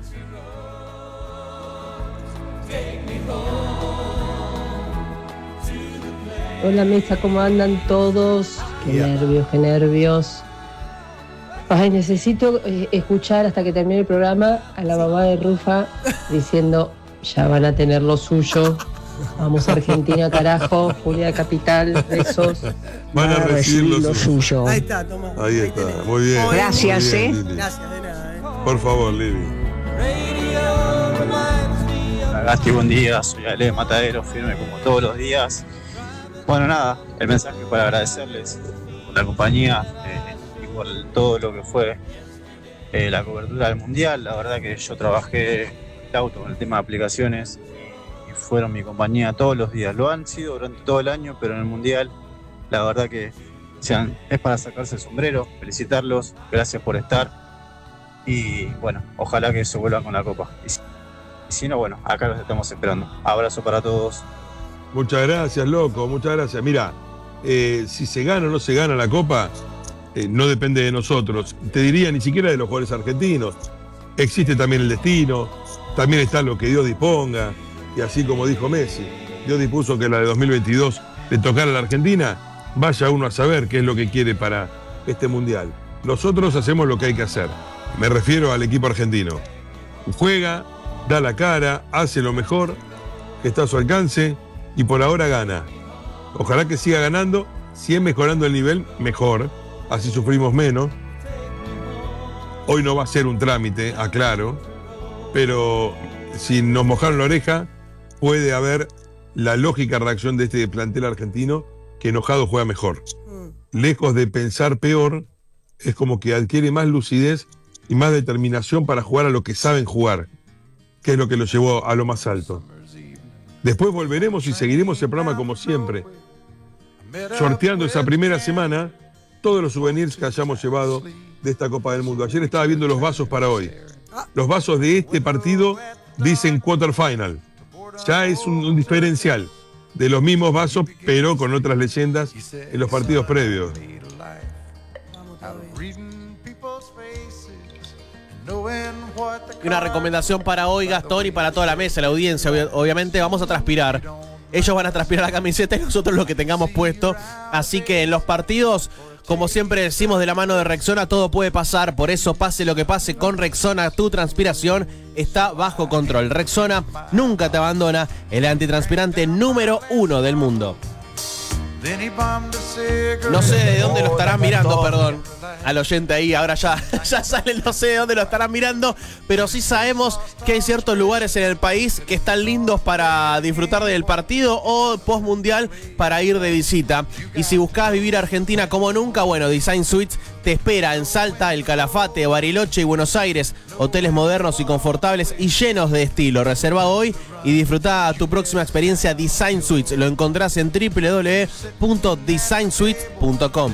Hola mesa, ¿cómo andan todos? Qué nervios. Ay, necesito escuchar hasta que termine el programa a la mamá de Rufa diciendo, ya van a tener lo suyo. Vamos a Argentina, carajo. Julia Capital, besos. Van a recibir lo suyo. Ahí está, toma. Ahí está, muy bien. Gracias, muy bien, Lili. Gracias, de nada. Por favor, Lili. Gasti, buen día, soy Ale de Matadero, firme como todos los días. Bueno, nada, el mensaje para agradecerles por la compañía y por todo lo que fue la cobertura del Mundial. La verdad que yo trabajé el auto con el tema de aplicaciones y fueron mi compañía todos los días. Lo han sido durante todo el año, pero en el Mundial la verdad que es para sacarse el sombrero, felicitarlos, gracias por estar y bueno, ojalá que se vuelvan con la copa. Y si no, bueno, acá los estamos esperando. Abrazo para todos. Muchas gracias, loco, muchas gracias. Mira, si se gana o no se gana la Copa, no depende de nosotros. Te diría ni siquiera de los jugadores argentinos. Existe también el destino, también está lo que Dios disponga. Y así como dijo Messi, Dios dispuso que la de 2022 le tocara a la Argentina. Vaya uno a saber qué es lo que quiere para este Mundial. Nosotros hacemos lo que hay que hacer. Me refiero al equipo argentino. Juega, da la cara, hace lo mejor que está a su alcance. Y por ahora gana. Ojalá que siga ganando. Si es mejorando el nivel, mejor. Así sufrimos menos. Hoy no va a ser un trámite, aclaro. Pero si nos mojaron la oreja, puede haber la lógica reacción de este plantel argentino que enojado juega mejor. Lejos de pensar peor, es como que adquiere más lucidez y más determinación para jugar a lo que saben jugar, que es lo que lo llevó a lo más alto. Después volveremos y seguiremos el programa como siempre, sorteando esa primera semana todos los souvenirs que hayamos llevado de esta Copa del Mundo. Ayer estaba viendo los vasos para hoy. Los vasos de este partido dicen quarterfinal. Ya es un diferencial de los mismos vasos, pero con otras leyendas en los partidos previos. Y una recomendación para hoy, Gastón, y para toda la mesa, la audiencia. Obviamente vamos a transpirar. Ellos van a transpirar la camiseta y nosotros lo que tengamos puesto. Así que en los partidos, como siempre decimos de la mano de Rexona, todo puede pasar. Por eso, pase lo que pase con Rexona, tu transpiración está bajo control. Rexona nunca te abandona, el antitranspirante número 1 del mundo. No sé de dónde lo estarán mirando, perdón, al oyente ahí, ahora ya sale, no sé de dónde lo estarán mirando, pero sí sabemos que hay ciertos lugares en el país que están lindos para disfrutar del partido o post-mundial para ir de visita. Y si buscás vivir Argentina como nunca, bueno, Design Suites te espera en Salta, El Calafate, Bariloche y Buenos Aires. Hoteles modernos y confortables y llenos de estilo. Reserva hoy y disfruta tu próxima experiencia Design Suites. Lo encontrás en www.designsuites.com.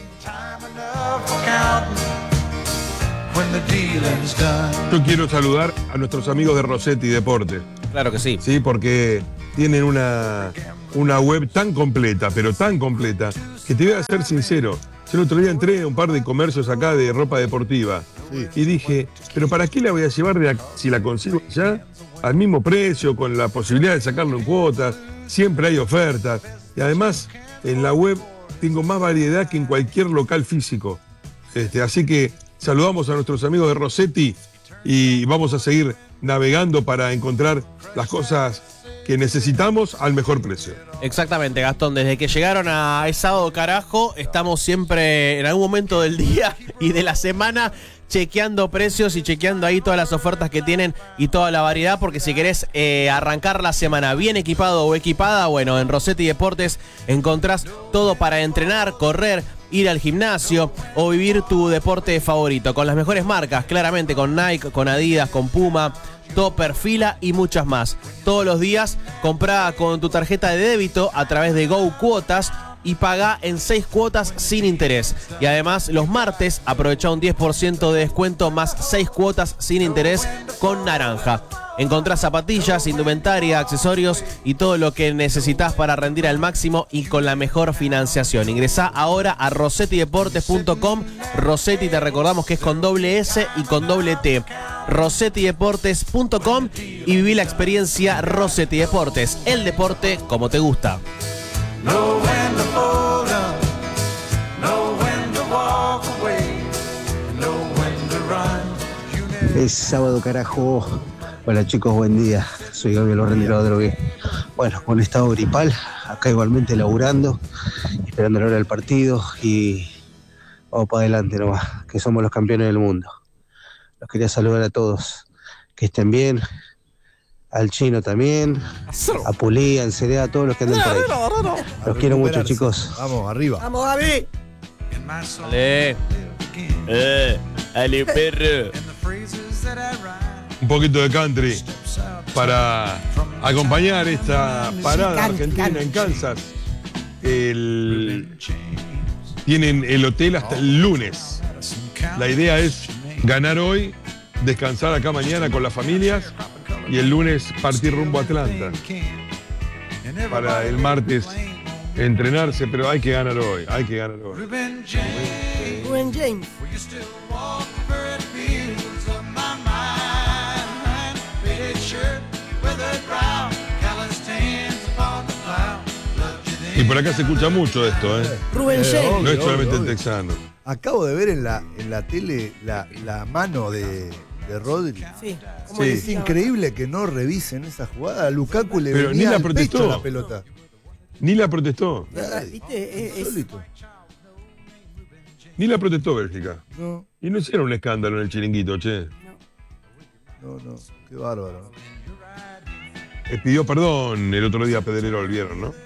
Yo quiero saludar a nuestros amigos de Rossetti Deportes. Claro que sí. Sí, porque tienen una web tan completa, pero tan completa, que te voy a ser sincero. Yo el otro día entré a un par de comercios acá de ropa deportiva y dije, pero ¿para qué la voy a llevar si la consigo ya? al mismo precio, con la posibilidad de sacarlo en cuotas, siempre hay ofertas. Y además, en la web tengo más variedad que en cualquier local físico. Así que saludamos a nuestros amigos de Rossetti y vamos a seguir navegando para encontrar las cosas que necesitamos al mejor precio. Exactamente, Gastón. Desde que llegaron a Es Sábado Carajo, estamos siempre en algún momento del día y de la semana chequeando precios y chequeando ahí todas las ofertas que tienen y toda la variedad, porque si querés arrancar la semana bien equipado o equipada, bueno, en Rossetti Deportes encontrás todo para entrenar, correr, ir al gimnasio o vivir tu deporte favorito, con las mejores marcas, claramente con Nike, con Adidas, con Puma, Topper, Fila y muchas más. Todos los días comprá con tu tarjeta de débito a través de Go Cuotas y pagá en 6 cuotas sin interés. Y además los martes aprovechá un 10% de descuento más 6 cuotas sin interés con Naranja. Encontrás zapatillas, indumentaria, accesorios y todo lo que necesitas para rendir al máximo y con la mejor financiación. Ingresá ahora a rossettideportes.com. Rossetti, te recordamos que es con doble S y con doble T. rossettideportes.com y viví la experiencia Rossetti Deportes. El deporte como te gusta. Es sábado, carajo. Hola chicos, buen día. Soy Gabriel Orrendero Drogué. Bueno, con estado gripal, acá igualmente laburando, esperando la hora del partido y vamos para adelante nomás, que somos los campeones del mundo. Los quería saludar a todos, que estén bien, al Chino también, a Pulí, a Encereda, a todos los que andan por ahí. Los quiero mucho, chicos. Vamos, arriba. Vamos, Gaby. Ale. Ale, perro. Un poquito de country para acompañar esta parada argentina en Kansas. Tienen el hotel hasta el lunes. La idea es ganar hoy, descansar acá mañana con las familias y el lunes partir rumbo a Atlanta. Para el martes entrenarse, pero hay que ganar hoy, hay que ganar hoy. Rubén James. Y por acá se escucha mucho esto, ¿eh? Rubén James. No es solamente el texano. Acabo de ver en la tele la mano de Rodri. Sí. Sí. Es increíble que no revisen esa jugada. A Lukaku le Pero venía ni la al protestó. pecho la pelota. Ni la protestó. ¿Viste? Insólito. Ni la protestó Bélgica. No. Y no hicieron un escándalo en el chiringuito, che. No, qué bárbaro. Pidió perdón el otro día Pedrerol, ¿vieron, no?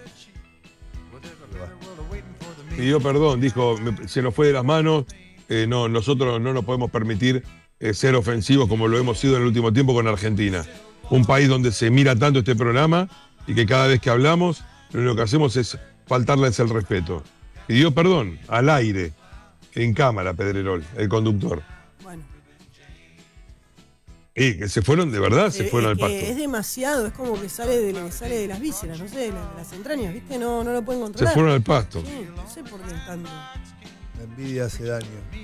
Pidió perdón, dijo, se nos fue de las manos, no, nosotros no nos podemos permitir ser ofensivos como lo hemos sido en el último tiempo con Argentina. Un país donde se mira tanto este programa y que cada vez que hablamos, lo único que hacemos es faltarles el respeto. Pidió perdón, al aire, en cámara, Pedrerol, el conductor. Bueno. Que se fueron, de verdad, se fueron al pasto. Es demasiado, es como que sale de las vísceras, no sé, de las entrañas, ¿viste? No lo pueden controlar. Se fueron al pasto. Sí, no sé por qué tanto. La envidia hace daño.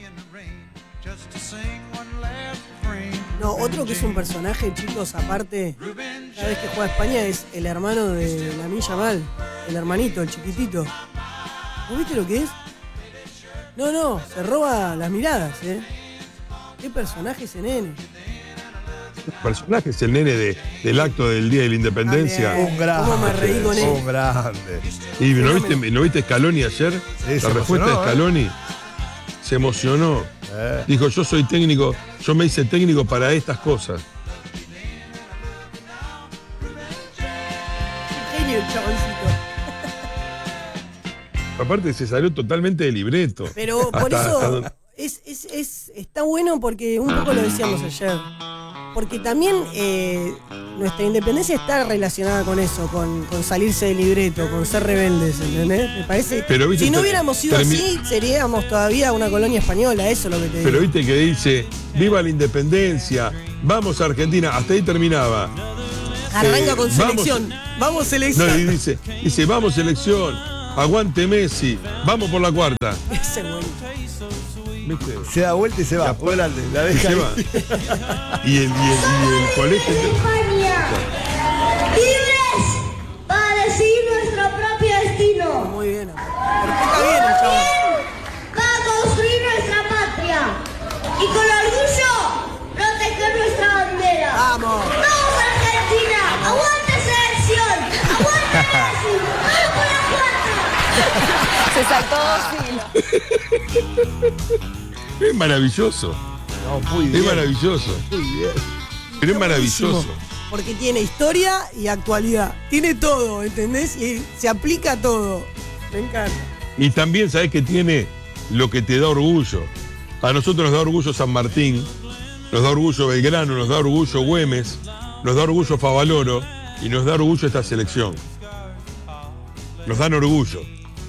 No, otro que es un personaje, chicos, aparte, cada vez que juega España es el hermano de Lamine Yamal, el hermanito, el chiquitito. ¿Vos viste lo que es? No, se roba las miradas, ¿eh? ¿Qué personaje ese nene? Personaje es el nene del acto del Día de la Independencia. Un grande. ¿Cómo me reí con él? Un grande. ¿Y no viste Scaloni ayer? Sí, la respuesta de Scaloni se emocionó. Dijo, yo soy técnico, yo me hice técnico para estas cosas. Genio el chaboncito. Aparte se salió totalmente de libreto. Pero por eso está bueno porque un poco lo decíamos ayer. Porque también nuestra independencia está relacionada con eso, con salirse del libreto, con ser rebeldes, ¿entendés? Me parece. Pero, ¿viste? Si no hubiéramos sido así, seríamos todavía una colonia española, eso es lo que te digo. Pero viste que dice, viva la independencia, vamos a Argentina, hasta ahí terminaba. Arranca con selección, vamos selección. No, y dice, vamos selección, aguante Messi, vamos por la cuarta. Ese bueno. ¿Viste? Se da vuelta y se va. Adelante, la deja. Y el colegio. gusta. Libres para decidir nuestro propio destino. Muy bien. Está bien el chaval. Para construir nuestra patria. Y con orgullo proteger nuestra bandera. ¡Vamos! ¡Vamos Argentina! ¡Aguante selección! ¡Aguante Messi! ¡Vamos por la cuarta! Se saltó 2 filas. Es maravilloso. No, muy bien. Es maravilloso. Muy bien. Pero es maravilloso. Porque tiene historia y actualidad. Tiene todo, ¿entendés? Y se aplica a todo. Me encanta. Y también sabés que tiene lo que te da orgullo. A nosotros nos da orgullo San Martín, nos da orgullo Belgrano, nos da orgullo Güemes, nos da orgullo Favaloro y nos da orgullo esta selección. Nos dan orgullo.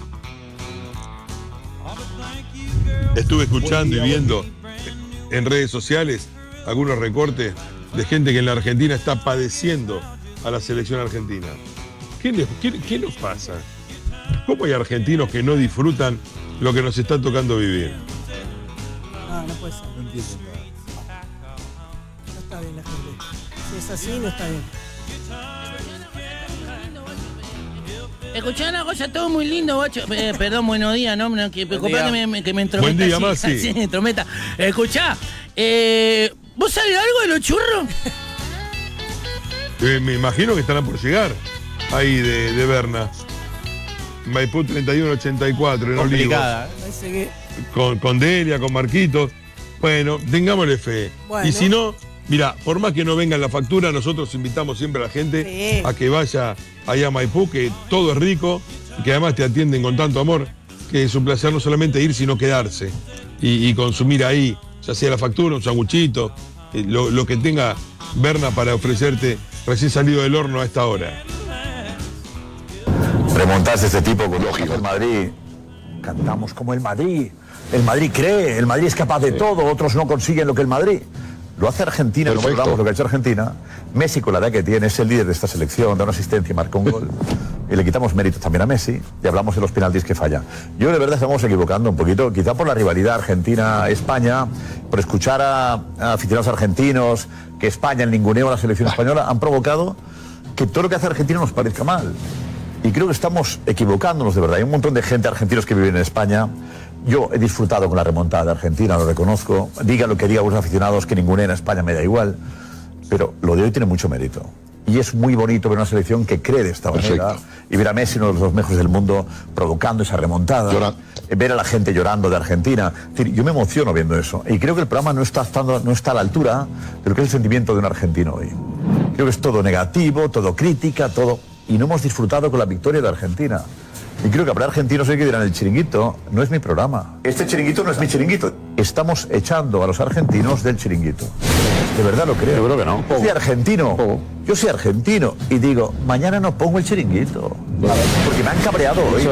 Estuve escuchando y viendo en redes sociales algunos recortes de gente que en la Argentina está padeciendo a la selección argentina. ¿Qué nos pasa? ¿Cómo hay argentinos que no disfrutan lo que nos está tocando vivir? No puede ser. No entiendo nada. No está bien la gente. Si es así, no está bien. Escuchá una cosa, todo muy lindo, guacho. Perdón, buenos días, ¿no? Que me entrometa. Buen día, así, Masi. así me entrometa. Escuchá, ¿vos sabés algo de los churros? Me imagino que estarán por llegar ahí de Berna. Maipú 3184 en Olivos. Parece que... Con Delia, con Marquitos. Bueno, tengámosle fe. Bueno. Y si no, mira, por más que no venga en la factura, nosotros invitamos siempre a la gente a que vaya allá a Maipú, que todo es rico y que además te atienden con tanto amor, que es un placer no solamente ir, sino quedarse y consumir ahí, ya sea la factura, un sanguchito, lo que tenga Berna para ofrecerte recién salido del horno a esta hora. Remontarse ese tipo con lógico. El Madrid, cantamos como el Madrid. El Madrid cree, el Madrid es capaz de todo, otros no consiguen lo que el Madrid. Lo hace Argentina, lo valoramos lo que ha hecho Argentina. Messi, con la edad que tiene, es el líder de esta selección, da una asistencia y marca un gol. Y le quitamos méritos también a Messi y hablamos de los penaltis que falla. Yo de verdad estamos equivocando un poquito, quizá por la rivalidad Argentina-España, por escuchar a aficionados argentinos que España, el ninguneo a la selección española, han provocado que todo lo que hace Argentina nos parezca mal. Y creo que estamos equivocándonos de verdad. Hay un montón de gente argentinos que viven en España. Yo he disfrutado con la remontada de Argentina, lo reconozco. Diga lo que digan algunos aficionados, que ninguno en España me da igual. Pero lo de hoy tiene mucho mérito. Y es muy bonito ver una selección que cree de esta manera. Y ver a Messi, uno de los dos mejores del mundo, provocando esa remontada. Ver a la gente llorando de Argentina. Es decir, yo me emociono viendo eso. Y creo que el programa no está a la altura de lo que es el sentimiento de un argentino hoy. Creo que es todo negativo, todo crítica, todo... Y no hemos disfrutado con la victoria de Argentina. Y creo que habrá argentinos hoy que dirán, el chiringuito no es mi programa. Este chiringuito no es mi chiringuito. Estamos echando a los argentinos del chiringuito. De verdad lo creo. Yo creo que no. Yo soy argentino. Yo soy argentino. Y digo, mañana no pongo el chiringuito. Porque me han cabreado hoy.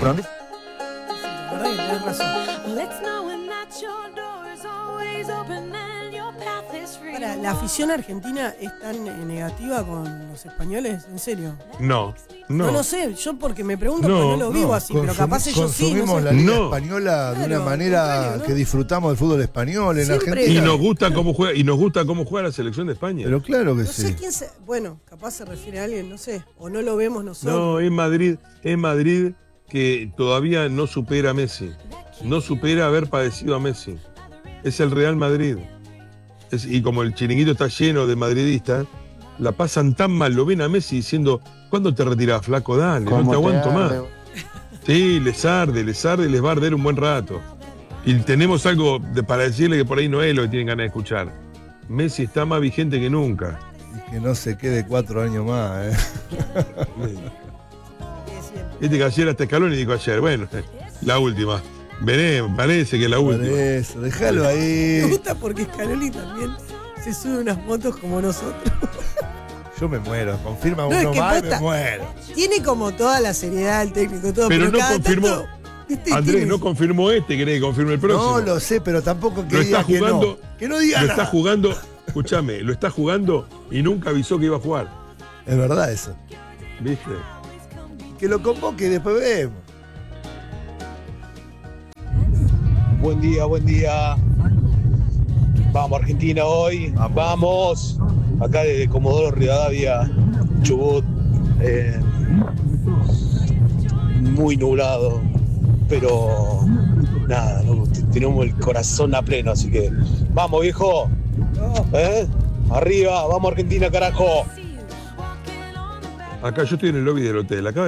Ahora, ¿la afición argentina es tan negativa con los españoles? ¿En serio? No. No sé, yo porque me pregunto porque no lo vivo así, pero capaz ellos sí. Consumimos la Liga Española de una manera que disfrutamos del fútbol español en Argentina. Y nos gusta cómo juega, la selección de España. Pero claro que No sé quién se... Bueno, capaz se refiere a alguien, no sé. O no lo vemos nosotros. No, es Madrid que todavía no supera a Messi. No supera haber padecido a Messi. Es el Real Madrid. Y como el chiringuito está lleno de madridistas, la pasan tan mal, lo ven a Messi diciendo, ¿cuándo te retirás, flaco? Dale, no te aguanto más. Sí, les arde y les va a arder un buen rato. Y tenemos algo para decirle que por ahí no es lo que tienen ganas de escuchar. Messi está más vigente que nunca. Y que no se quede 4 años más, Viste que ayer hasta Scaloni dijo ayer, bueno, la última. Veremos, parece que es la última. Por eso, déjalo ahí. Me gusta porque Scaloni también se sube unas motos como nosotros. Yo me muero, confirma No, uno es que más y posta, me muero. Tiene como toda la seriedad el técnico, todo, Pero no cada confirmó. tanto, Andrés, no confirmó ¿querés que confirme el próximo? No lo sé, pero tampoco que Lo diga está jugando, que no. Que no diga lo nada. está jugando, escúchame, lo está jugando y nunca avisó que iba a jugar. Es verdad eso. ¿Viste? Que lo convoque y después vemos. Buen día. Vamos Argentina hoy. Vamos. acá de Comodoro Rivadavia, Chubut, muy nublado, pero nada, no, tenemos el corazón a pleno, así que vamos, viejo. Arriba, vamos Argentina, carajo. Acá yo estoy en el lobby del hotel. Acá